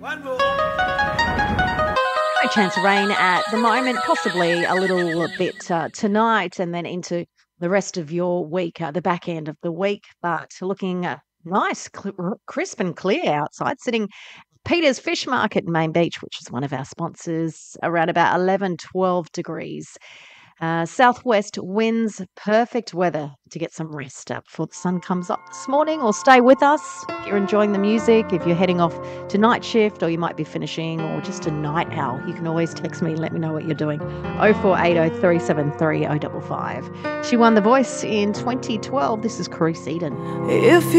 One more. No chance of rain at the moment, possibly a little bit tonight and then into the rest of your week, the back end of the week, but looking nice, crisp and clear outside, sitting Peter's Fish Market in Main Beach, which is one of our sponsors, around about 11, 12 degrees. Southwest winds, perfect weather to get some rest up before the sun comes up this morning, or stay with us if you're enjoying the music, if you're heading off to night shift, or you might be finishing, or just a night owl. You can always text me and let me know what you're doing. 0480 373 055. She won The Voice in 2012. This is Corey Seedon. If you